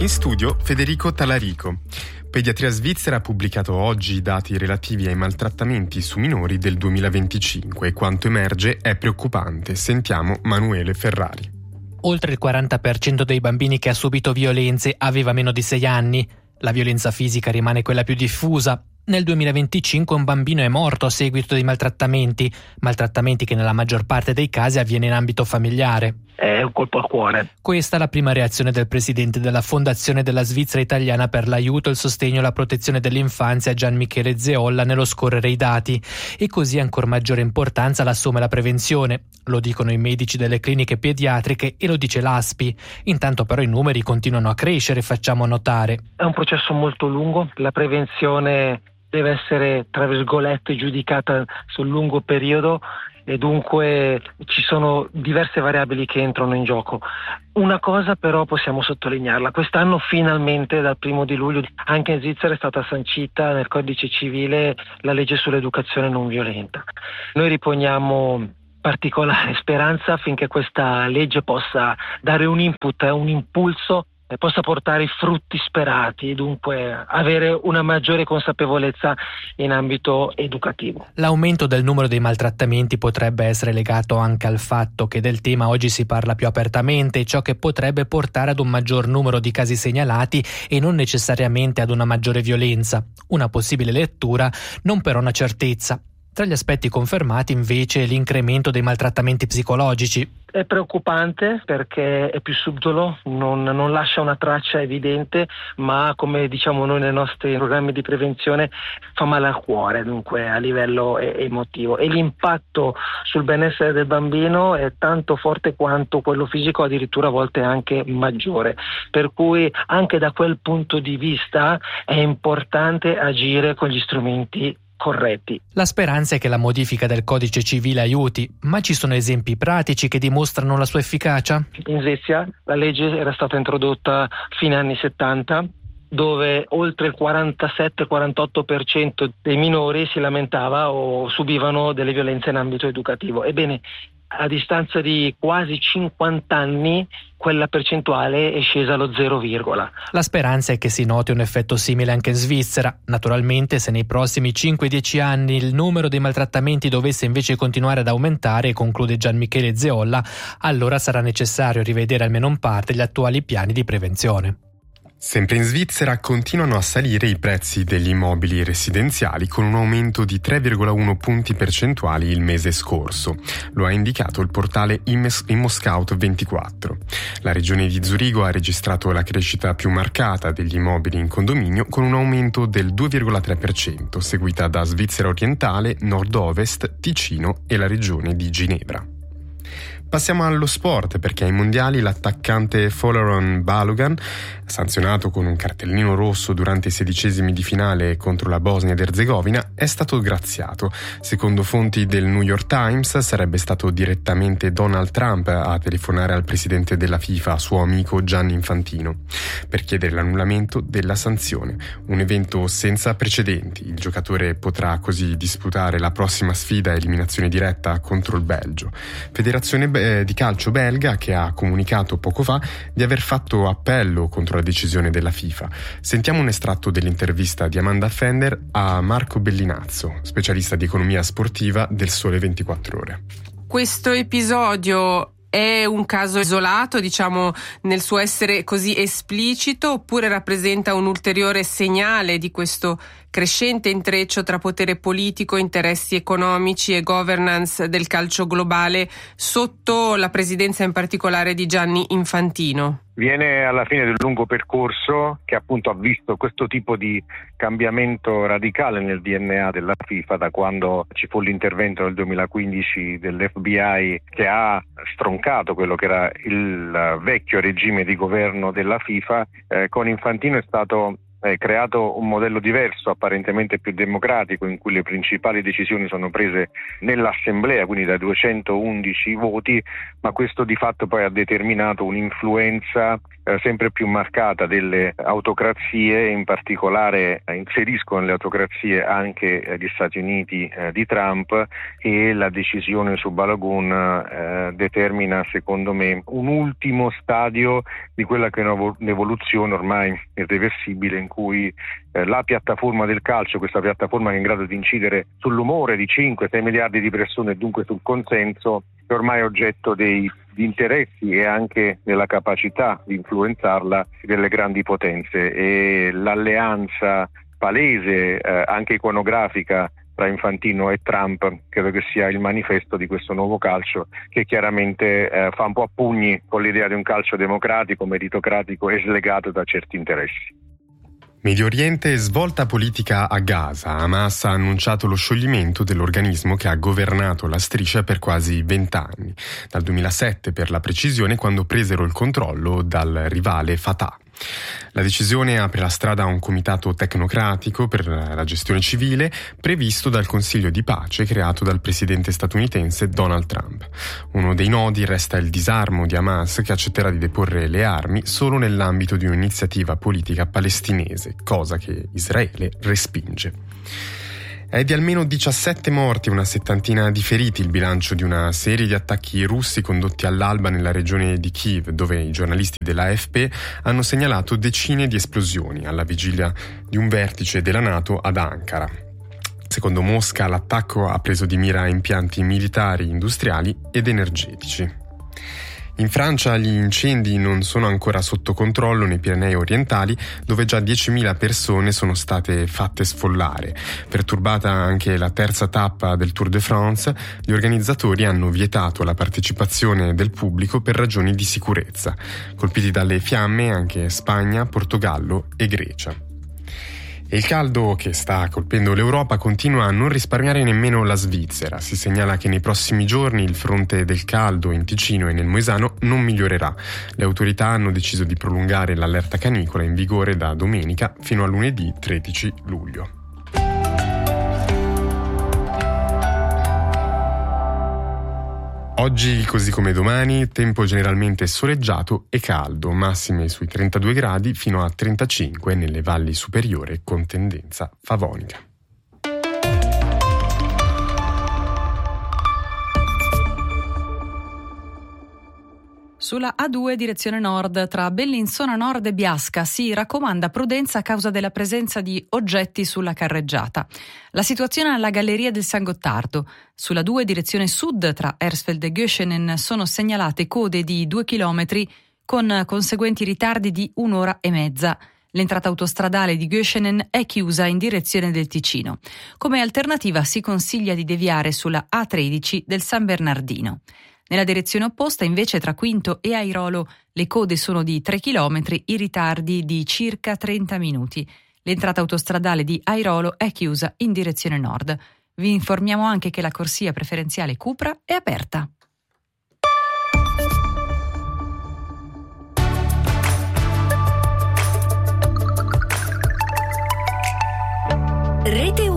in studio Federico Talarico. Pediatria Svizzera ha pubblicato oggi i dati relativi ai maltrattamenti su minori del 2025 e quanto emerge è preoccupante. Sentiamo Manuele Ferrari. Oltre il 40% dei bambini che ha subito violenze aveva meno di 6 anni. La violenza fisica rimane quella più diffusa. Nel 2025 un bambino è morto a seguito di maltrattamenti che nella maggior parte dei casi avviene in ambito familiare. È un colpo al cuore. Questa è la prima reazione del presidente della Fondazione della Svizzera Italiana per l'aiuto, il sostegno e la protezione dell'infanzia, Gian Michele Zeolla, nello scorrere i dati. E così ancor maggiore importanza l'assume la prevenzione. Lo dicono i medici delle cliniche pediatriche e lo dice l'ASPI. Intanto però i numeri continuano a crescere, facciamo notare. È un processo molto lungo. La prevenzione deve essere, tra virgolette, giudicata sul lungo periodo e dunque ci sono diverse variabili che entrano in gioco. Una cosa però possiamo sottolinearla: quest'anno finalmente dal 1 di luglio anche in Svizzera è stata sancita nel codice civile la legge sull'educazione non violenta. Noi riponiamo particolare speranza affinché questa legge possa dare un input, un impulso e possa portare i frutti sperati e dunque avere una maggiore consapevolezza in ambito educativo. L'aumento del numero dei maltrattamenti potrebbe essere legato anche al fatto che del tema oggi si parla più apertamente, ciò che potrebbe portare ad un maggior numero di casi segnalati e non necessariamente ad una maggiore violenza. Una possibile lettura, non però una certezza. Tra gli aspetti confermati invece l'incremento dei maltrattamenti psicologici. È preoccupante perché è più subdolo, non lascia una traccia evidente, ma come diciamo noi nei nostri programmi di prevenzione fa male al cuore, dunque a livello emotivo. E l'impatto sul benessere del bambino è tanto forte quanto quello fisico, addirittura a volte anche maggiore. Per cui anche da quel punto di vista è importante agire con gli strumenti corretti. La speranza è che la modifica del codice civile aiuti, ma ci sono esempi pratici che dimostrano la sua efficacia? In Svezia la legge era stata introdotta fine anni 70, dove oltre il 47-48% dei minori si lamentava o subivano delle violenze in ambito educativo. Ebbene, a distanza di quasi 50 anni quella percentuale è scesa allo 0, La speranza è che si noti un effetto simile anche in Svizzera. Naturalmente, se nei prossimi 5-10 anni il numero dei maltrattamenti dovesse invece continuare ad aumentare, conclude Gian Michele Zeolla, allora sarà necessario rivedere almeno in parte gli attuali piani di prevenzione. Sempre in Svizzera continuano a salire i prezzi degli immobili residenziali con un aumento di 3,1 punti percentuali il mese scorso. Lo ha indicato il portale ImmoScout24. La regione di Zurigo ha registrato la crescita più marcata degli immobili in condominio con un aumento del 2,3%, seguita da Svizzera Orientale, Nord-Ovest, Ticino e la regione di Ginevra. Passiamo allo sport, perché ai mondiali l'attaccante Folarin Balogun, sanzionato con un cartellino rosso durante i 16esimi di finale contro la Bosnia ed Erzegovina, è stato graziato. Secondo fonti del New York Times sarebbe stato direttamente Donald Trump a telefonare al presidente della FIFA, suo amico Gianni Infantino, per chiedere l'annullamento della sanzione. Un evento senza precedenti. Il giocatore potrà così disputare la prossima sfida a eliminazione diretta contro il Belgio. Federazione di calcio belga che ha comunicato poco fa di aver fatto appello contro la decisione della FIFA. Sentiamo un estratto dell'intervista di Amanda Fender a Marco Bellinazzo, specialista di economia sportiva del Sole 24 Ore. Questo episodio è un caso isolato, diciamo, nel suo essere così esplicito, oppure rappresenta un ulteriore segnale di questo crescente intreccio tra potere politico, interessi economici e governance del calcio globale sotto la presidenza in particolare di Gianni Infantino? Viene alla fine del lungo percorso che appunto ha visto questo tipo di cambiamento radicale nel DNA della FIFA da quando ci fu l'intervento nel 2015 dell'FBI che ha stroncato quello che era il vecchio regime di governo della FIFA. Con Infantino è stato creato un modello diverso, apparentemente più democratico, in cui le principali decisioni sono prese nell'assemblea, quindi da 211 voti, ma questo di fatto poi ha determinato un'influenza sempre più marcata delle autocrazie, in particolare inseriscono nelle autocrazie anche gli Stati Uniti di Trump, e la decisione su Balogun determina, secondo me, un ultimo stadio di quella che è un'evoluzione ormai irreversibile, in cui la piattaforma del calcio, questa piattaforma che è in grado di incidere sull'umore di 5-6 miliardi di persone e dunque sul consenso, è ormai oggetto di interessi e anche della capacità di influenzarla delle grandi potenze, e l'alleanza palese, anche iconografica, tra Infantino e Trump credo che sia il manifesto di questo nuovo calcio, che chiaramente fa un po' a pugni con l'idea di un calcio democratico, meritocratico e slegato da certi interessi. Medio Oriente, svolta politica a Gaza. Hamas ha annunciato lo scioglimento dell'organismo che ha governato la striscia per quasi 20 anni, dal 2007 per la precisione, quando presero il controllo dal rivale Fatah. La decisione apre la strada a un comitato tecnocratico per la gestione civile previsto dal Consiglio di pace creato dal presidente statunitense Donald Trump. Uno dei nodi resta il disarmo di Hamas, che accetterà di deporre le armi solo nell'ambito di un'iniziativa politica palestinese, cosa che Israele respinge. È di almeno 17 morti e una settantina di feriti il bilancio di una serie di attacchi russi condotti all'alba nella regione di Kiev, dove i giornalisti dell'AFP hanno segnalato decine di esplosioni alla vigilia di un vertice della NATO ad Ankara. Secondo Mosca, l'attacco ha preso di mira impianti militari, industriali ed energetici. In Francia gli incendi non sono ancora sotto controllo nei Pirenei orientali, dove già 10.000 persone sono state fatte sfollare. Perturbata anche la terza tappa del Tour de France, gli organizzatori hanno vietato la partecipazione del pubblico per ragioni di sicurezza. Colpiti dalle fiamme anche Spagna, Portogallo e Grecia. E il caldo che sta colpendo l'Europa continua a non risparmiare nemmeno la Svizzera. Si segnala che nei prossimi giorni il fronte del caldo in Ticino e nel Moesano non migliorerà. Le autorità hanno deciso di prolungare l'allerta canicola in vigore da domenica fino a lunedì 13 luglio. Oggi, così come domani, tempo generalmente soleggiato e caldo, massime sui 32 gradi fino a 35 nelle valli superiori con tendenza favonica. Sulla A2 direzione nord tra Bellinzona Nord e Biasca si raccomanda prudenza a causa della presenza di oggetti sulla carreggiata. La situazione alla Galleria del San Gottardo. Sulla 2 direzione sud tra Hersfeld e Göschenen sono segnalate code di 2 chilometri con conseguenti ritardi di 1 ora e mezza. L'entrata autostradale di Göschenen è chiusa in direzione del Ticino. Come alternativa si consiglia di deviare sulla A13 del San Bernardino. Nella direzione opposta, invece, tra Quinto e Airolo, le code sono di 3 km, i ritardi di circa 30 minuti. L'entrata autostradale di Airolo è chiusa in direzione nord. Vi informiamo anche che la corsia preferenziale Cupra è aperta. Rete